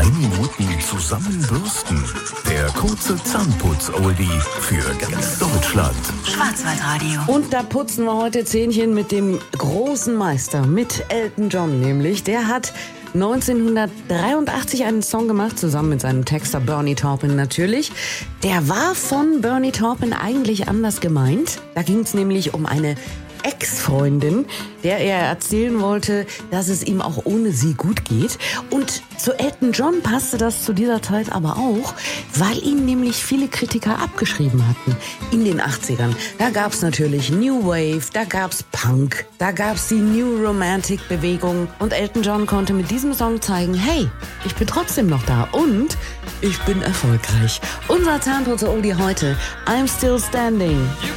Minuten zusammenbürsten. Der kurze Zahnputz-Oldie für ganz Deutschland. Schwarzwaldradio. Und da putzen wir heute Zähnchen mit dem großen Meister, mit Elton John nämlich. Der hat 1983 einen Song gemacht, zusammen mit seinem Texter Bernie Taupin natürlich. Der war von Bernie Taupin eigentlich anders gemeint. Da ging es nämlich um eine Ex-Freundin, der er erzählen wollte, dass es ihm auch ohne sie gut geht. Und zu Elton John passte das zu dieser Zeit aber auch, weil ihn nämlich viele Kritiker abgeschrieben hatten in den 80ern. Da gab es natürlich New Wave, da gab es Punk, da gab es die New Romantic Bewegung. Und Elton John konnte mit diesem Song zeigen, hey, ich bin trotzdem noch da und ich bin erfolgreich. Unser Zahnputzer-Oldie heute, I'm Still Standing.